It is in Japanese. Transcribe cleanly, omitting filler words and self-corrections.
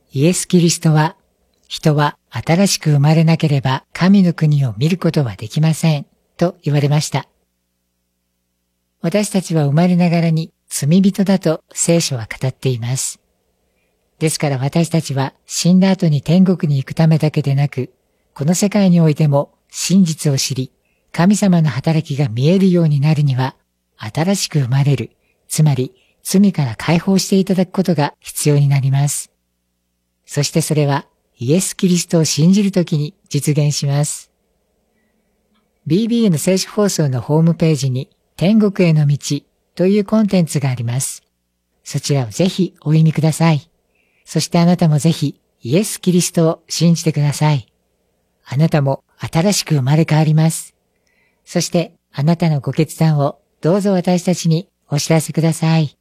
イエス・キリストは、人は新しく生まれなければ神の国を見ることはできません、と言われました。私たちは生まれながらに罪人だと聖書は語っています。ですから私たちは死んだ後に天国に行くためだけでなく、この世界においても真実を知り、神様の働きが見えるようになるには、新しく生まれる、つまり罪から解放していただくことが必要になります。そしてそれはイエス・キリストを信じるときに実現します。BBA の聖書放送のホームページに天国への道というコンテンツがあります。そちらをぜひお読みください。そしてあなたもぜひイエス・キリストを信じてください。あなたも新しく生まれ変わります。そしてあなたのご決断をどうぞ私たちにお知らせください。